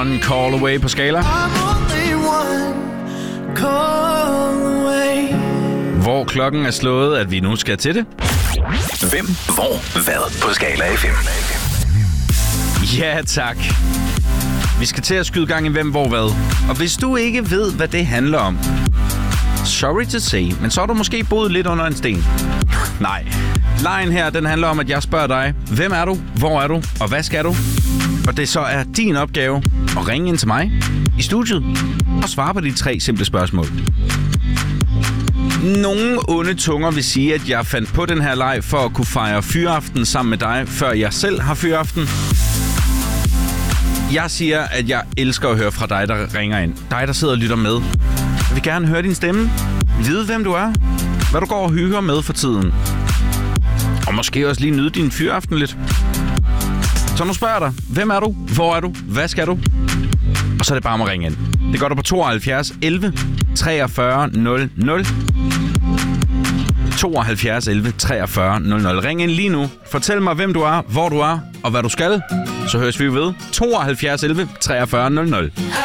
One Call Away på Skala. Hvor klokken er slået, at vi nu skal til det. Hvem, hvor, hvad på Skala FM. Ja, tak. Vi skal til at skyde gang i hvem, hvor, hvad. Og hvis du ikke ved, hvad det handler om, sorry to say, men så har du måske boet lidt under en sten. Nej. Lejen her, den handler om, at jeg spørger dig, hvem er du, hvor er du, og hvad skal du? Og det så er din opgave at ringe ind til mig i studiet og svare på de 3 simple spørgsmål. Nogle onde tunger vil sige, at jeg fandt på den her leg for at kunne fejre fyraften sammen med dig, før jeg selv har fyraften. Jeg siger, at jeg elsker at høre fra dig, der ringer ind. Dig, der sidder og lytter med. Jeg vil gerne høre din stemme. Vide, hvem du er. Hvad du går og hygger med for tiden. Og måske også lige nyde din fyraften lidt. Så nu spørger jeg dig. Hvem er du? Hvor er du? Hvad skal du? Og så er det bare om at ringe ind. Det gør du på 72 11 43 00. 72 11 43 00. Ring ind lige nu. Fortæl mig, hvem du er, hvor du er og hvad du skal. Så høres vi ved. 72 11 43 00.